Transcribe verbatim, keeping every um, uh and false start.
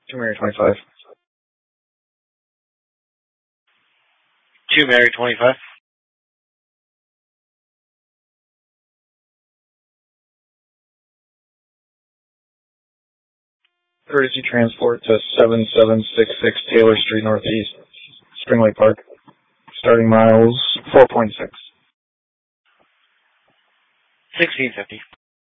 two Mary twenty-five. two Mary twenty-five. Courtesy transport to seven seven six six Taylor Street Northeast, Spring Lake Park. Starting miles four point six. sixteen fifty.